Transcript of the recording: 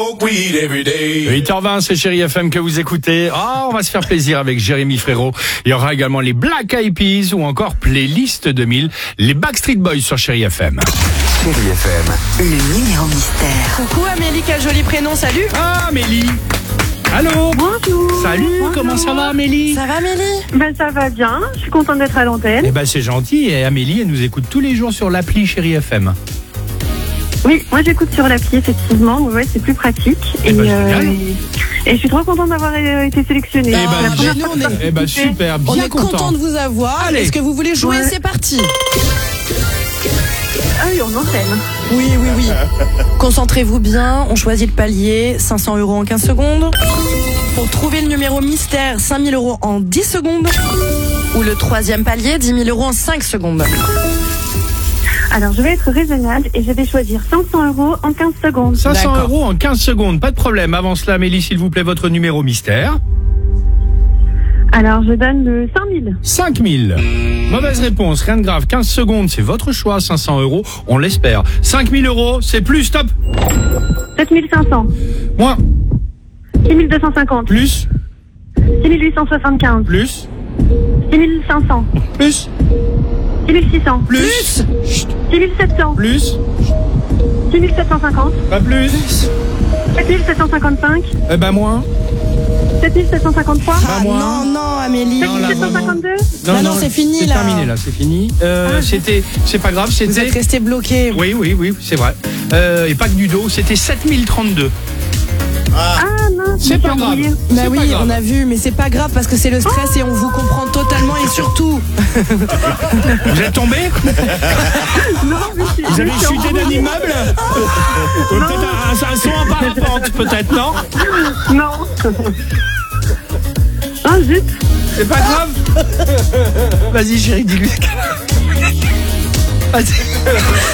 8h20, c'est Chérie FM que vous écoutez. On va se faire plaisir avec Jérémy Frérot. Il y aura également les Black Eyed Peas ou encore Playlist 2000, les Backstreet Boys sur Chérie FM. Chérie FM, le numéro mystère. Coucou Amélie, quel joli prénom, salut. Ah, Amélie. Allô. Bonjour. Salut, Bonjour. comment ça va Amélie? Ça va Amélie? Ben ça va bien, je suis contente d'être à l'antenne. Eh ben c'est gentil, et Amélie, elle nous écoute tous les jours sur l'appli Chérie FM. Oui, moi j'écoute sur l'appli effectivement, ouais, c'est plus pratique. Eh ben, génial. Et je suis trop contente d'avoir été sélectionnée. Eh C'est la ben, première nous, fois on que est- je Eh ben participais. super, On bien est content de vous avoir. Allez. Est-ce que vous voulez jouer? Ouais. C'est parti. Ah oui, on enchaîne. Oui. Concentrez-vous bien, on choisit le palier, 500 € en 15 secondes. Pour trouver le numéro mystère, 5 000 € en 10 secondes. Ou le troisième palier, 10 000 € en 5 secondes. Alors je vais être raisonnable et je vais choisir 500 € en 15 secondes. 500 D'accord. € en 15 secondes, pas de problème. Avant cela, Amélie, s'il vous plaît, votre numéro mystère. Alors je donne le 5000. 5000. Mauvaise réponse, rien de grave. 15 secondes, c'est votre choix. 500 €, on l'espère. 5000 €, c'est plus, stop. 7500. Moins, 6250. plus, 6875. plus, 6500. plus, 6600. plus, 6700. plus, 6750. pas plus. 7755. Eh ben moins. 7753. Ah moi. non, Amélie. Non, là, 7752. Bah non, c'est fini, c'est là. terminé là, c'est fini. C'est pas grave, Vous c'était. êtes resté bloqué. Oui, c'est vrai. Et pas que du dos, c'était 7032. Ah non, C'est pas grave. Bah C'est oui, pas grave. on a vu, mais c'est pas grave parce que c'est le stress et on vous comprend totalement et surtout. Vous êtes tombé? Vous avez chuté d'un immeuble? Ou peut-être un saut en parapente, peut-être, non? Non. Ah zut. C'est pas grave. Vas-y, chérie, dis-lui. Vas-y.